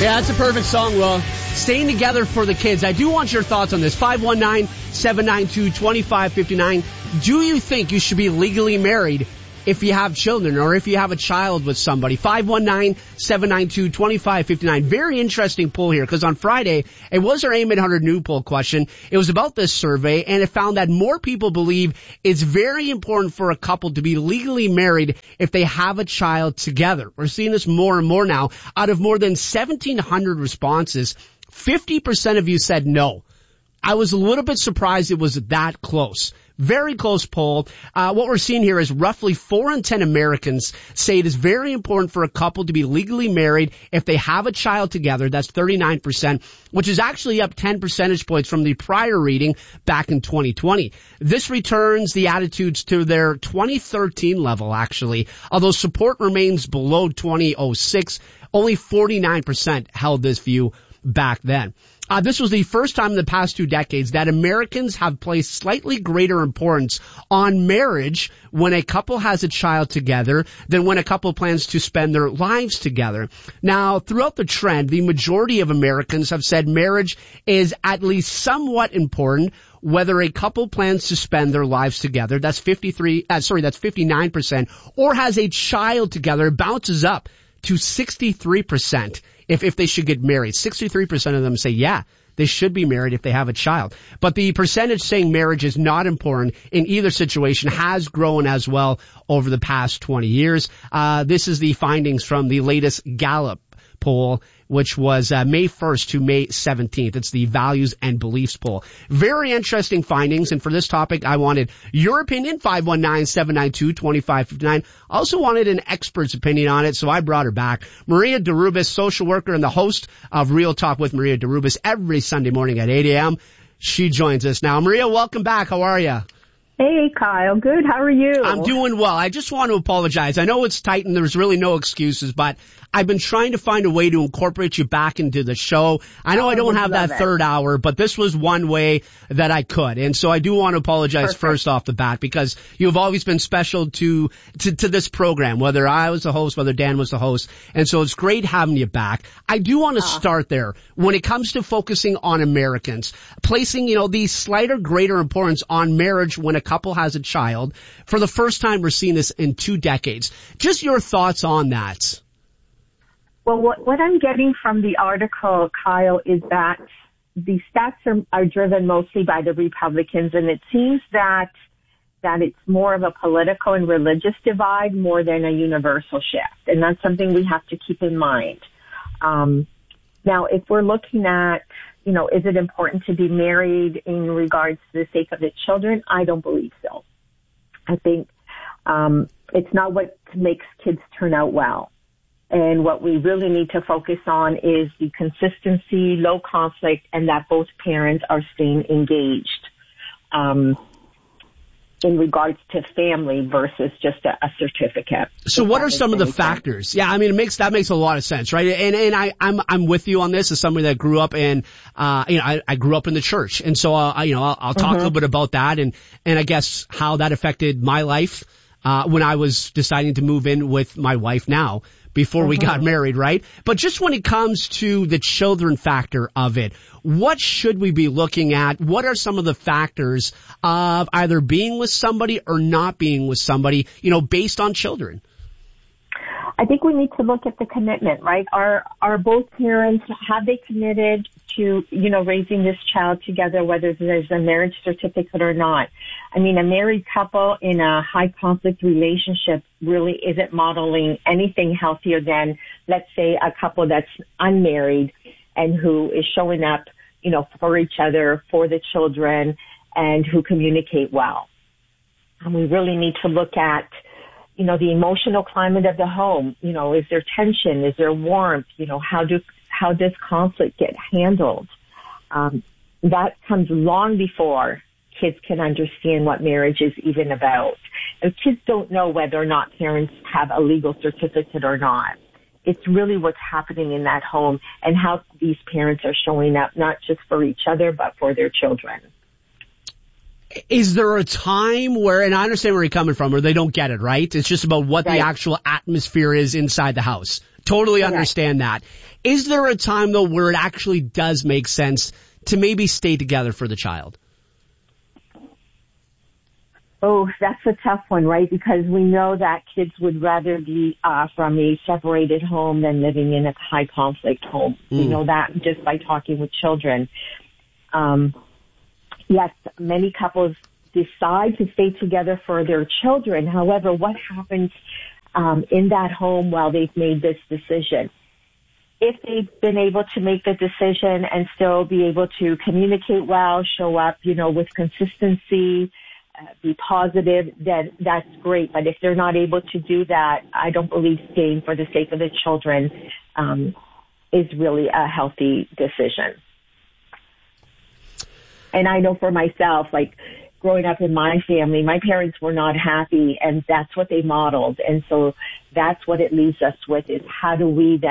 Yeah, that's a perfect song, Will. Staying together for the kids. I do want your thoughts on this. 519-792-2559. Do you think you should be legally married if you have children or if you have a child with somebody? 519-792-2559. Very interesting poll here, because on Friday, it was our Aim 800 New poll question. It was about this survey, and it found that more people believe it's very important for a couple to be legally married if they have a child together. We're seeing this more and more now. Out of more than 1,700 responses, 50% of you said no. I was a little bit surprised it was that close. Very close poll. What we're seeing here is roughly 4 in 10 Americans say it is very important for a couple to be legally married if they have a child together. That's 39%, which is actually up 10 percentage points from the prior reading back in 2020. This returns the attitudes to their 2013 level, actually. Although support remains below 2006, only 49% held this view back then. This was the first time in the past 2 decades that Americans have placed slightly greater importance on marriage when a couple has a child together than when a couple plans to spend their lives together. Now, throughout the trend, the majority of Americans have said marriage is at least somewhat important whether a couple plans to spend their lives together. That's 59%, or has a child together. It bounces up to 63%. If they should get married. 63% of them say, yeah, they should be married if they have a child. But the percentage saying marriage is not important in either situation has grown as well over the past 20 years. This is the findings from the latest Gallup poll, which was May 1st to May 17th. It's the Values and Beliefs poll. Very interesting findings. And for this topic, I wanted your opinion, 519-792-2559. I also wanted an expert's opinion on it, so I brought her back. Maria Derubis, social worker and the host of Real Talk with Maria Derubis every Sunday morning at 8 a.m. She joins us now. Maria, welcome back. How are you? Hey, Kyle. Good. How are you? I'm doing well. I just want to apologize. I know it's tight and there's really no excuses, but I've been trying to find a way to incorporate you back into the show. I know I don't have that third hour, but this was one way that I could. And so I do want to apologize first off the bat, because you've always been special to this program, whether I was the host, whether Dan was the host. And so it's great having you back. I do want to start there. When it comes to focusing on Americans, placing, the slighter, greater importance on marriage when a couple has a child. For the first time, we're seeing this in 2 decades. Just your thoughts on that. Well, what I'm getting from the article, Kyle, is that the stats are driven mostly by the Republicans, and it seems that it's more of a political and religious divide more than a universal shift. And that's something we have to keep in mind. Now, if we're looking at, is it important to be married in regards to the sake of the children? I don't believe so. I think it's not what makes kids turn out well. And what we really need to focus on is the consistency, low conflict, and that both parents are staying engaged in regards to family versus just a certificate. So what are some of the factors? Yeah, I mean, that makes a lot of sense, right? And I'm with you on this as somebody that grew up in, I grew up in the church. And so, I'll talk a little bit about that and I guess how that affected my life, when I was deciding to move in with my wife now, before we got married, right? But just when it comes to the children factor of it, what should we be looking at? What are some of the factors of either being with somebody or not being with somebody, based on children? I think we need to look at the commitment, right? Are both parents, have they committed to, raising this child together, whether there's a marriage certificate or not? I mean, a married couple in a high conflict relationship really isn't modeling anything healthier than, let's say, a couple that's unmarried and who is showing up, for each other, for the children, and who communicate well. And we really need to look at, the emotional climate of the home. Is there tension? Is there warmth? How does conflict get handled? That comes long before kids can understand what marriage is even about. And kids don't know whether or not parents have a legal certificate or not. It's really what's happening in that home and how these parents are showing up, not just for each other, but for their children. Is there a time where, and I understand where you're coming from, where they don't get it, right? It's just about what the actual atmosphere is inside the house. Totally understand that. Is there a time, though, where it actually does make sense to maybe stay together for the child? Oh, that's a tough one, right? Because we know that kids would rather be from a separated home than living in a high conflict home. We know that just by talking with children. Yes, many couples decide to stay together for their children. However, what happens in that home while they've made this decision? If they've been able to make the decision and still be able to communicate well, show up, with consistency, be positive, then that's great. But if they're not able to do that, I don't believe staying for the sake of the children is really a healthy decision. And I know for myself, like growing up in my family, my parents were not happy, and that's what they modeled. And so that's what it leaves us with, is how do we then